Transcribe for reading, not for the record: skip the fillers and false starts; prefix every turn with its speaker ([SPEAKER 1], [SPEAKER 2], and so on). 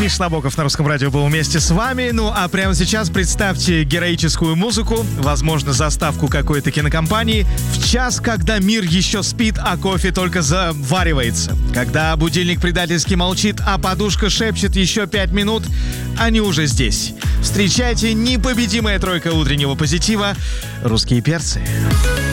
[SPEAKER 1] Миша Набоков на Русском радио был вместе с вами. Ну а прямо сейчас представьте героическую музыку, возможно, заставку какой-то кинокомпании, в час, когда мир еще спит, а кофе только заваривается. Когда будильник предательски молчит, а подушка шепчет еще 5 минут, они уже здесь. Встречайте непобедимая тройка утреннего позитива — русские перцы.